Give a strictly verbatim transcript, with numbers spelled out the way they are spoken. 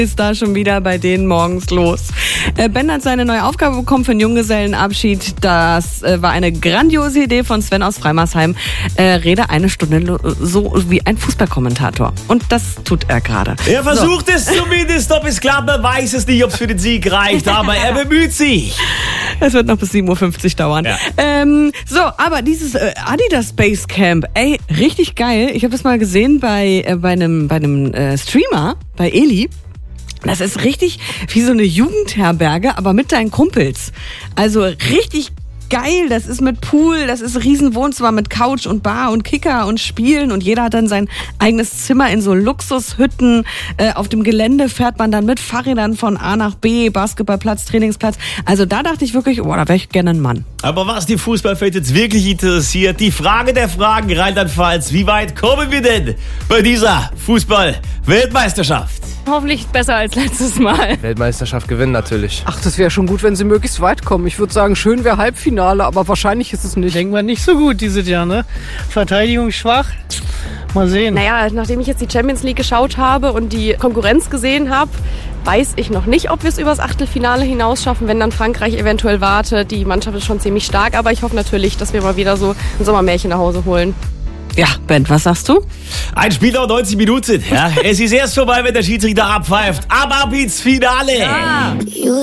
Ist da schon wieder bei denen morgens los. Äh, Ben hat seine neue Aufgabe bekommen für einen Junggesellenabschied. Das äh, war eine grandiose Idee von Sven aus Freimarsheim. Äh, rede eine Stunde lo- so wie ein Fußballkommentator. Und das tut er gerade. Er versucht so. es zumindest, ob es klappt. Man weiß es nicht, ob es für den Sieg reicht, aber er bemüht sich. Es wird noch bis sieben Uhr fünfzig dauern. Ja. Ähm, so, aber dieses äh, Adidas Base Camp, ey, richtig geil. Ich habe das mal gesehen bei, äh, bei einem, bei einem äh, Streamer, bei Eli. Das ist richtig wie so eine Jugendherberge, aber mit deinen Kumpels. Also richtig geil, das ist mit Pool, das ist ein riesen Wohnzimmer mit Couch und Bar und Kicker und Spielen und jeder hat dann sein eigenes Zimmer in so Luxushütten. Äh, auf dem Gelände fährt man dann mit Fahrrädern von A nach B, Basketballplatz, Trainingsplatz. Also da dachte ich wirklich, oh, da wäre ich gerne ein Mann. Aber was die Fußballfans jetzt wirklich interessiert, die Frage der Fragen, Rheinland-Pfalz, wie weit kommen wir denn bei dieser Fußball-Weltmeisterschaft? Hoffentlich besser als letztes Mal. Weltmeisterschaft gewinnen natürlich. Ach, das wäre schon gut, wenn sie möglichst weit kommen. Ich würde sagen, schön wäre Halbfinale, aber wahrscheinlich ist es nicht. Denken wir nicht so gut dieses Jahr, ne? Verteidigung schwach. Mal sehen. Naja, nachdem ich jetzt die Champions League geschaut habe und die Konkurrenz gesehen habe, weiß ich noch nicht, ob wir es übers Achtelfinale hinaus schaffen, wenn dann Frankreich eventuell wartet. Die Mannschaft ist schon ziemlich stark, aber ich hoffe natürlich, dass wir mal wieder so ein Sommermärchen nach Hause holen. Ja, Ben, was sagst du? Ein Spiel dauert neunzig Minuten. Ja, es ist erst vorbei, wenn der Schiedsrichter abpfeift. Aber ab ins Finale. Ja.